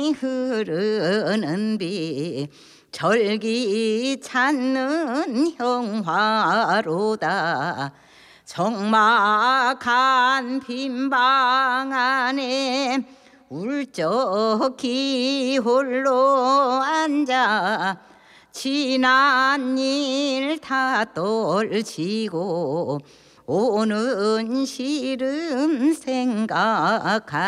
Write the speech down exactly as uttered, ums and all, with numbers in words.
조용히 흐르는 비 절기 찾는 형화로다. 적막한 빈방 안에 울적히 홀로 앉아 지난 일 다 떨치고 오는 시름 생각하